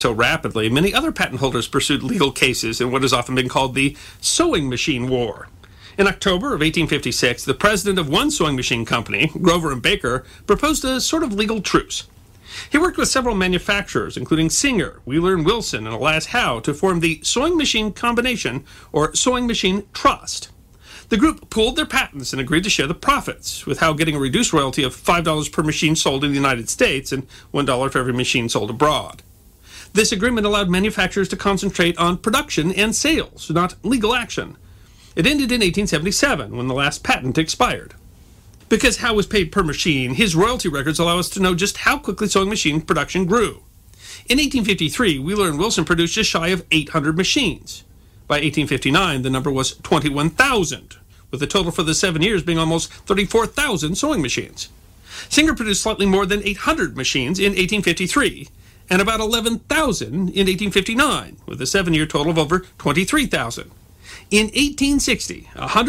So rapidly, many other patent holders pursued legal cases in what has often been called the sewing machine war. In October of 1856, the president of one sewing machine company, Grover and Baker, proposed a sort of legal truce. He worked with several manufacturers, including Singer, Wheeler and Wilson, and Elias Howe, to form the Sewing Machine Combination, or Sewing Machine Trust. The group pooled their patents and agreed to share the profits, with Howe getting a reduced royalty of $5 per machine sold in the United States and $1 for every machine sold abroad. This agreement allowed manufacturers to concentrate on production and sales, not legal action. It ended in 1877, when the last patent expired. Because Howe was paid per machine, his royalty records allow us to know just how quickly sewing machine production grew. In 1853, Wheeler and Wilson produced just shy of 800 machines. By 1859, the number was 21,000, with the total for the 7 years being almost 34,000 sewing machines. Singer produced slightly more than 800 machines in 1853, and about 11,000 in 1859, with a 7-year total of over 23,000. In 1860,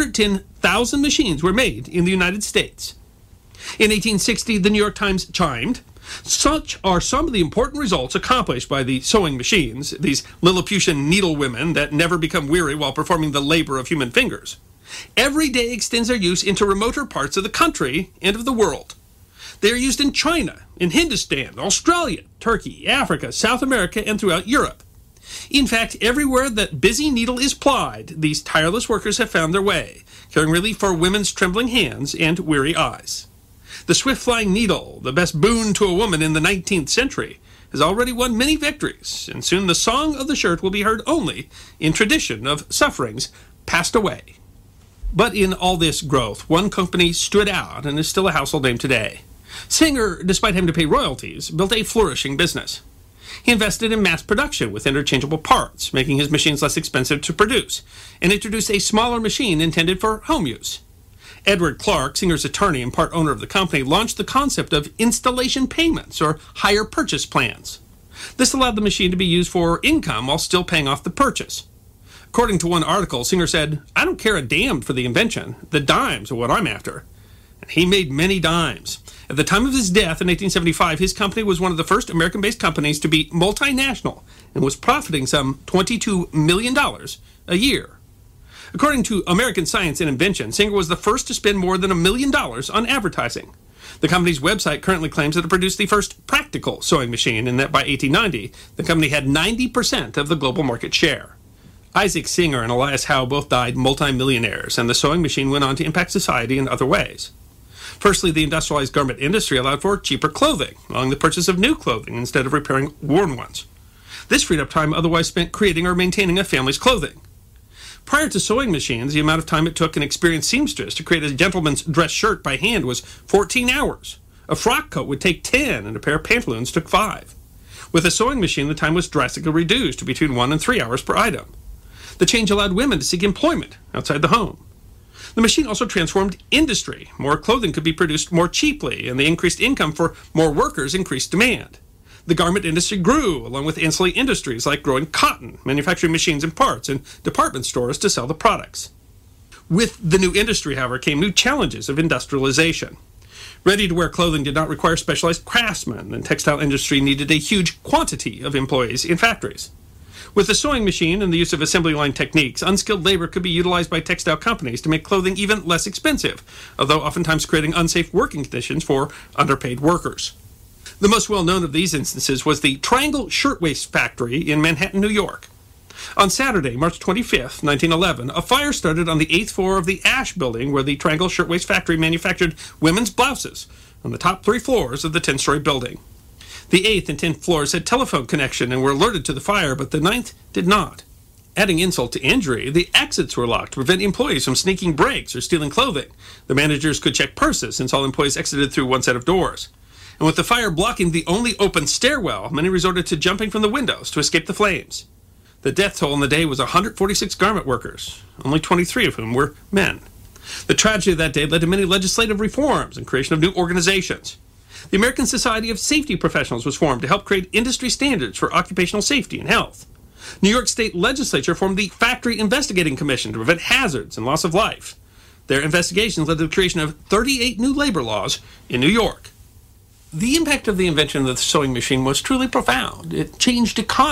110,000 machines were made in the United States. In 1860, the New York Times chimed, "Such are some of the important results accomplished by the sewing machines, these Lilliputian needle women that never become weary while performing the labor of human fingers. Every day extends their use into remoter parts of the country and of the world. They are used in China, in Hindustan, Australia, Turkey, Africa, South America, and throughout Europe. In fact, everywhere that busy needle is plied, these tireless workers have found their way, carrying relief for women's trembling hands and weary eyes. The swift-flying needle, the best boon to a woman in the 19th century, has already won many victories, and soon the song of the shirt will be heard only in tradition of sufferings passed away." But in all this growth, one company stood out and is still a household name today. Singer, despite having to pay royalties, built a flourishing business. He invested in mass production with interchangeable parts, making his machines less expensive to produce, and introduced a smaller machine intended for home use. Edward Clark, Singer's attorney and part owner of the company, launched the concept of installation payments, or hire purchase plans. This allowed the machine to be used for income while still paying off the purchase. According to one article, Singer said, "I don't care a damn for the invention. The dimes are what I'm after." And he made many dimes. At the time of his death in 1875, his company was one of the first American-based companies to be multinational and was profiting some $22 million a year. According to American Science and Invention, Singer was the first to spend more than $1 million on advertising. The company's website currently claims that it produced the first practical sewing machine, and that by 1890, the company had 90% of the global market share. Isaac Singer and Elias Howe both died multimillionaires, and the sewing machine went on to impact society in other ways. Firstly, the industrialized garment industry allowed for cheaper clothing, allowing the purchase of new clothing instead of repairing worn ones. This freed up time otherwise spent creating or maintaining a family's clothing. Prior to sewing machines, the amount of time it took an experienced seamstress to create a gentleman's dress shirt by hand was 14 hours. A frock coat would take 10, and a pair of pantaloons took 5. With a sewing machine, the time was drastically reduced to between 1 and 3 hours per item. The change allowed women to seek employment outside the home. The machine also transformed industry. More clothing could be produced more cheaply, and the increased income for more workers increased demand. The garment industry grew, along with ancillary industries like growing cotton, manufacturing machines and parts, and department stores to sell the products. With the new industry, however, came new challenges of industrialization. Ready-to-wear clothing did not require specialized craftsmen, and textile industry needed a huge quantity of employees in factories. With the sewing machine and the use of assembly line techniques, unskilled labor could be utilized by textile companies to make clothing even less expensive, although oftentimes creating unsafe working conditions for underpaid workers. The most well-known of these instances was the Triangle Shirtwaist Factory in Manhattan, New York. On Saturday, March 25, 1911, a fire started on the 8th floor of the Ash Building, where the Triangle Shirtwaist Factory manufactured women's blouses on the top 3 floors of the 10-story building. The 8th and 10th floors had telephone connection and were alerted to the fire, but the 9th did not. Adding insult to injury, the exits were locked to prevent employees from sneaking breaks or stealing clothing. The managers could check purses since all employees exited through one set of doors. And with the fire blocking the only open stairwell, many resorted to jumping from the windows to escape the flames. The death toll in the day was 146 garment workers, only 23 of whom were men. The tragedy of that day led to many legislative reforms and creation of new organizations. The American Society of Safety Professionals was formed to help create industry standards for occupational safety and health. New York State Legislature formed the Factory Investigating Commission to prevent hazards and loss of life. Their investigations led to the creation of 38 new labor laws in New York. the impact of the invention of the sewing machine was truly profound. It changed economy.